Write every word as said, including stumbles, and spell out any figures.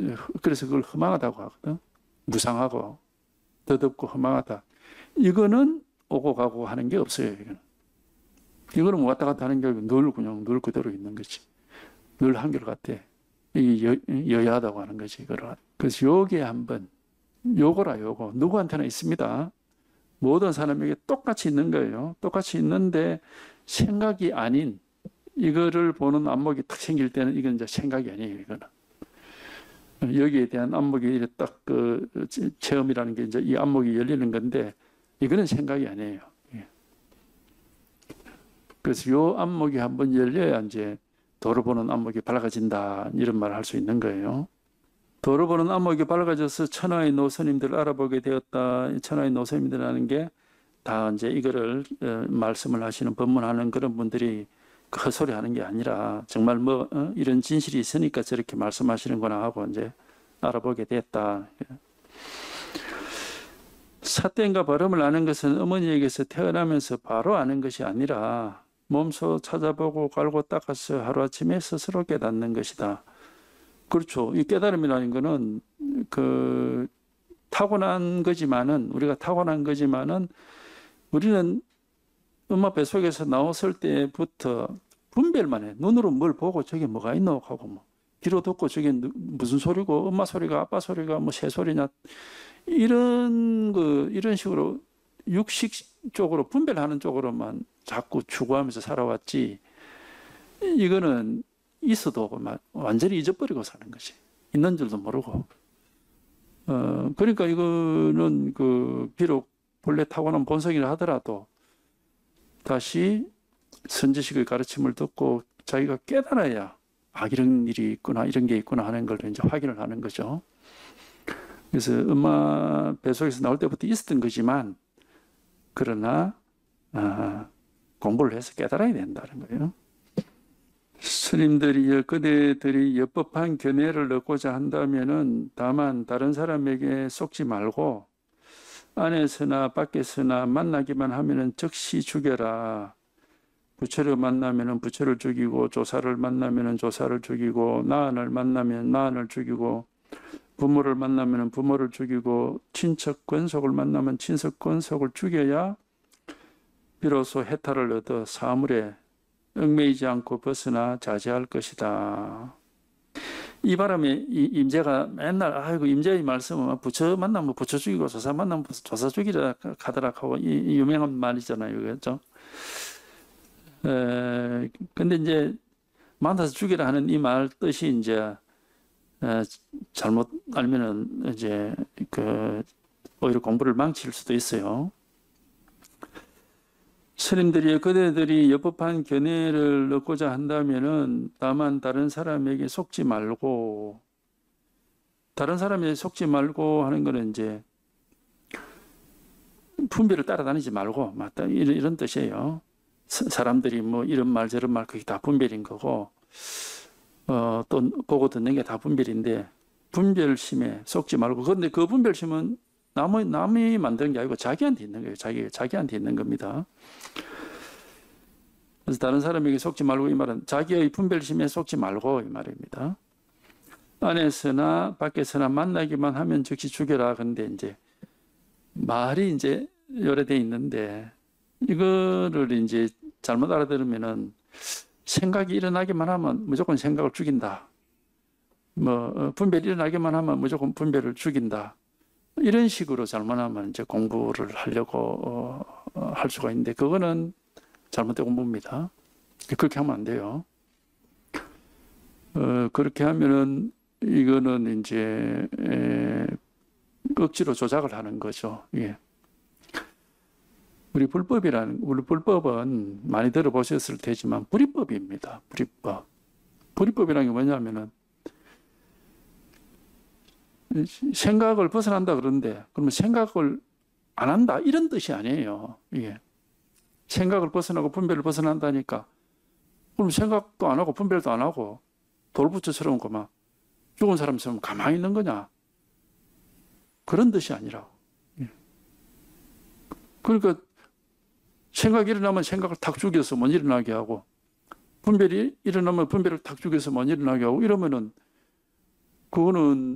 그래서 그걸 허망하다고 하거든. 무상하고 더덥고 허망하다. 이거는 오고 가고 하는 게 없어요. 이거는, 이거는 왔다 갔다 하는 게 아니고 늘 그냥 늘 그대로 있는 거지. 늘 한결같아. 이게 여야하다고 하는 거지. 이거를. 그래서 요게 한번 요거라 요거 누구한테나 있습니다. 모든 사람에게 똑같이 있는 거예요. 똑같이 있는데 생각이 아닌 이거를 보는 안목이 딱 생길 때는 이건 이제 생각이 아니에요. 이거는 여기에 대한 안목이 딱 그 체험이라는 게 이제 이 안목이 열리는 건데 이거는 생각이 아니에요. 그래서 요 안목이 한번 열려야 이제 도를 보는 안목이 밝아진다 이런 말을 할 수 있는 거예요. 도를 보는 안목이 밝아져서 천하의 노선님들을 알아보게 되었다. 천하의 노선님들이라는 게 다 이제 이거를 말씀을 하시는 법문하는 그런 분들이 헛소리 하는 게 아니라 정말 뭐 어? 이런 진실이 있으니까 저렇게 말씀하시는구나 하고 이제 알아보게 됐다. 사땡과 발음을 아는 것은 어머니에게서 태어나면서 바로 아는 것이 아니라 몸소 찾아보고 갈고 닦아서 하루아침에 스스로 깨닫는 것이다. 그렇죠. 이 깨달음이라는 거는 그 타고난 거지만은 우리가 타고난 거지만은 우리는 엄마 뱃속에서 나왔을 때부터 분별만 해. 눈으로 뭘 보고 저게 뭐가 있노 하고 뭐 귀로 듣고 저게 무슨 소리고 엄마 소리가 아빠 소리가 뭐 새 소리냐 이런 그 이런 식으로 육식 쪽으로 분별하는 쪽으로만 자꾸 추구하면서 살아왔지. 이거는 있어도 완전히 잊어버리고 사는 것이 있는 줄도 모르고. 어 그러니까 이거는 그 비록 본래 타고난 본성이라 하더라도 다시 선지식의 가르침을 듣고 자기가 깨달아야 아 이런 일이 있구나 이런 게 있구나 하는 걸 이제 확인을 하는 거죠. 그래서 엄마 뱃속에서 나올 때부터 있었던 거지만 그러나 아, 공부를 해서 깨달아야 된다는 거예요. 스님들이 그대들이 엽법한 견해를 얻고자 한다면은 다만 다른 사람에게 속지 말고 안에서나 밖에서나 만나기만 하면은 즉시 죽여라. 부처를 만나면은 부처를 죽이고 조사를 만나면은 조사를 죽이고 나은을 만나면 나은을 죽이고 부모를 만나면은 부모를 죽이고 친척 권속을 만나면 친척 권속을 죽여야 비로소 해탈을 얻어 사물에 얽매이지 않고 벗어나 자제할 것이다. 이 바람에 이 임재가 맨날 아이고 임재의 말씀은 부처 만나면 부처 죽이고 조사 만나면 조사 죽이라 하더라 하고 이 유명한 말이잖아요. 그렇죠? 에, 근데 이제 만나서 죽이라 하는 이 말 뜻이 이제 에, 잘못 알면은 이제 그 오히려 공부를 망칠 수도 있어요. 스님들이 그대들이 엽법한 견해를 얻고자 한다면은 다만 다른 사람에게 속지 말고 다른 사람에게 속지 말고 하는 거는 이제 분별을 따라다니지 말고 맞다 이런, 이런 뜻이에요. 사람들이 뭐 이런 말 저런 말 그게 다 분별인 거고 어, 또 보고 듣는 게 다 분별인데 분별심에 속지 말고 그런데 그 분별심은 남의, 남이 만드는 게 아니고 자기한테 있는 거예요. 자기, 자기한테 있는 겁니다. 그래서 다른 사람에게 속지 말고 이 말은 자기의 분별심에 속지 말고 이 말입니다. 안에서나 밖에서나 만나기만 하면 즉시 죽여라. 근데 이제 말이 이제 요래돼 있는데 이거를 이제 잘못 알아들으면은 생각이 일어나기만 하면 무조건 생각을 죽인다. 뭐 분별이 일어나기만 하면 무조건 분별을 죽인다. 이런 식으로 잘못하면 이제 공부를 하려고 어, 할 수가 있는데 그거는 잘못된 공부입니다. 그렇게 하면 안 돼요. 어, 그렇게 하면은 이거는 이제 에, 억지로 조작을 하는 거죠. 예. 우리 불법이라는 우리 불법은 많이 들어보셨을 테지만 불이법입니다. 불이법. 불이법이라는 게 뭐냐면은 생각을 벗어난다 그러는데 그러면 생각을 안 한다 이런 뜻이 아니에요. 이게 생각을 벗어나고 분별을 벗어난다니까 그럼 생각도 안 하고 분별도 안 하고 돌부처처럼 그만 죽은 사람처럼 가만히 있는 거냐 그런 뜻이 아니라고. 그러니까 생각이 일어나면 생각을 탁 죽여서 못 일어나게 하고 분별이 일어나면 분별을 탁 죽여서 못 일어나게 하고 이러면은 그거는